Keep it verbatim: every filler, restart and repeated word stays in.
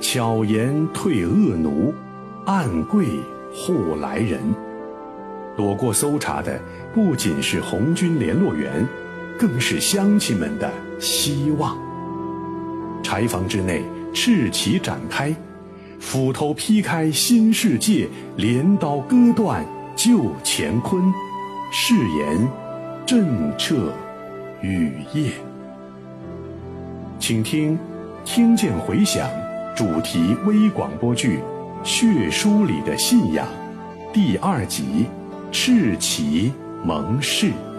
巧言退恶奴，暗柜护来人。躲过搜查的不仅是红军联络员，更是乡亲们的希望。柴房之内，赤旗展开，斧头劈开新世界，镰刀割断旧乾坤，誓言震彻雨夜。请听听见回响主题微广播剧《血书里的信仰》第二集《赤旗盟誓》。